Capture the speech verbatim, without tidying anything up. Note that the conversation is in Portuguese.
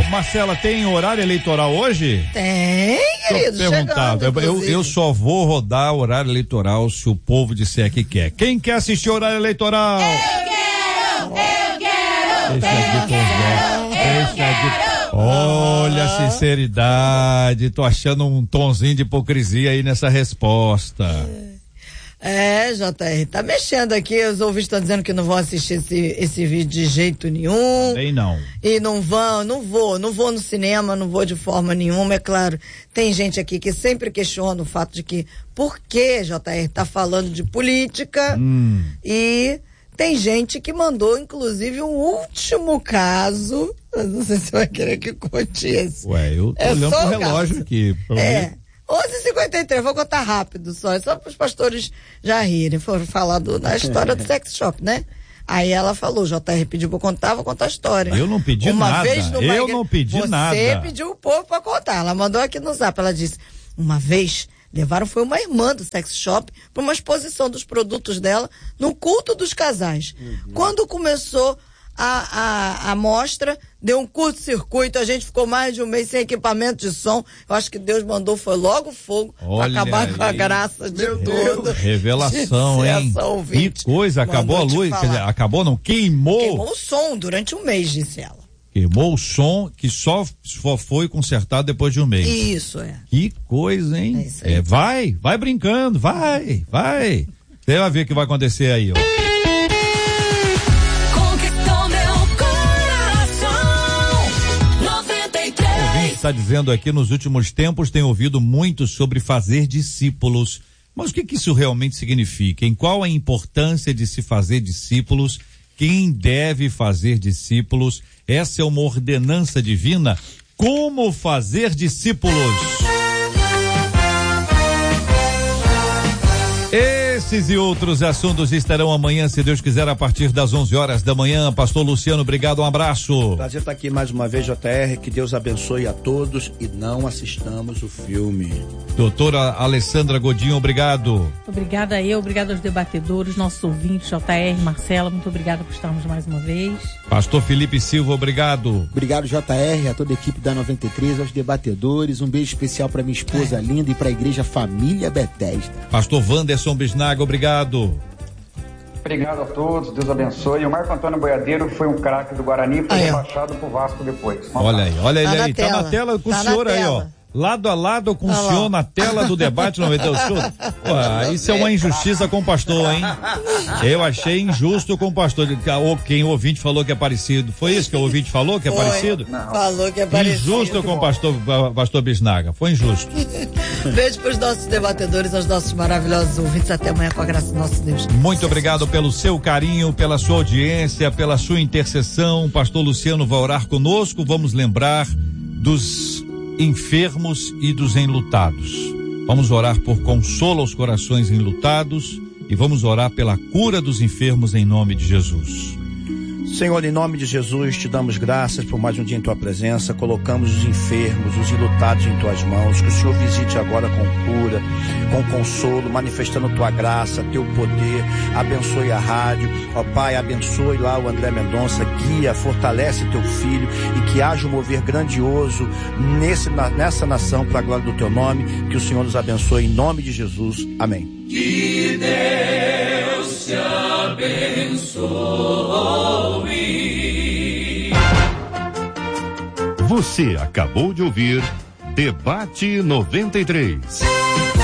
Marcela, tem horário eleitoral hoje? Tem, querido. Perguntado. Chegando, eu, eu só vou rodar horário eleitoral se o povo disser que quer. Quem quer assistir horário eleitoral? Eu quero! Eu quero! Deixa de conversa. Deixa de... Olha a sinceridade. Tô achando um tonzinho de hipocrisia aí nessa resposta. É, J R, tá mexendo aqui, os ouvintes estão dizendo que não vão assistir esse, esse vídeo de jeito nenhum. Também não. E não vão, não vou, não vou no cinema, não vou de forma nenhuma, é claro. Tem gente aqui que sempre questiona o fato de que, por que J R tá falando de política? Hum. E tem gente que mandou, inclusive, um último caso, eu não sei se vai querer que conte esse. Ué, eu tô é olhando pro o relógio caso. aqui. É. onze e cinquenta e três, vou contar rápido só, só para os pastores já rirem, foram falar do, da história do sex shop, né? Aí ela falou, J R pediu pra eu contar, vou contar a história. Eu não pedi uma nada, vez numa eu igre... não pedi Você nada. Você pediu o povo pra contar, ela mandou aqui no zap, ela disse, uma vez levaram, foi uma irmã do sex shop para uma exposição dos produtos dela no culto dos casais. Uhum. Quando começou a, a, a mostra, deu um curto-circuito, a gente ficou mais de um mês sem equipamento de som. Eu acho que Deus mandou, foi logo fogo, para acabar aí com a graça de tudo. Revelação, hein? Que coisa, acabou a luz, quer dizer, acabou não, queimou. Queimou o som durante um mês, disse ela. Queimou o som que só, só foi consertado depois de um mês. Isso, é. Que coisa, hein? É isso aí. É, vai, vai brincando, vai, vai. Você vai ver o que vai acontecer aí, ó. Está dizendo aqui, nos últimos tempos tem ouvido muito sobre fazer discípulos, mas o que que isso realmente significa? Em qual a importância de se fazer discípulos? Quem deve fazer discípulos? Essa é uma ordenança divina? Como fazer discípulos? Esses e outros assuntos estarão amanhã, se Deus quiser, a partir das onze horas da manhã. Pastor Luciano, obrigado, um abraço. Prazer estar aqui mais uma vez, J R, que Deus abençoe a todos e não assistamos o filme. Doutora Alessandra Godinho, obrigado. Obrigada a eu, obrigado aos debatedores, nossos ouvintes, J R, Marcela, muito obrigada por estarmos mais uma vez. Pastor Felipe Silva, obrigado. Obrigado, J R, a toda a equipe da noventa e três, aos debatedores, um beijo especial para minha esposa é. linda e para a igreja Família Betesda. Pastor Wanderson Bisnaga, obrigado. Obrigado a todos, Deus abençoe. O Marco Antônio Boiadeiro foi um craque do Guarani, foi rebaixado pro Vasco depois. Vamos olha lá. aí, olha tá ele aí, tela. tá na tela com tá o senhor aí, ó. Lado a lado com tá o senhor lá. Na tela do debate noventa e três. Pô, isso é uma injustiça com o pastor, hein? Eu achei injusto com o pastor. Ou quem o ouvinte falou que é parecido. Foi isso que o ouvinte falou que é Foi. parecido? Não. Falou que é parecido. Injusto com o pastor, pastor Bisnaga. Foi injusto. Beijo para os nossos debatedores, aos nossos maravilhosos ouvintes. Até amanhã com a graça do nosso Deus. Muito obrigado pelo seu carinho, pela sua audiência, pela sua intercessão. O pastor Luciano vai orar conosco. Vamos lembrar dos enfermos e dos enlutados. Vamos orar por consolo aos corações enlutados e vamos orar pela cura dos enfermos em nome de Jesus. Senhor, em nome de Jesus, te damos graças por mais um dia em tua presença. Colocamos os enfermos, os enlutados em tuas mãos. Que o Senhor visite agora com cura, com consolo, manifestando tua graça, teu poder. Abençoe a rádio. Ó Pai, abençoe lá o André Mendonça, guia, fortalece teu filho e que haja um mover grandioso nesse, nessa nação para a glória do teu nome. Que o Senhor nos abençoe em nome de Jesus. Amém. Que Deus te abençoe. Você acabou de ouvir Debate noventa e três.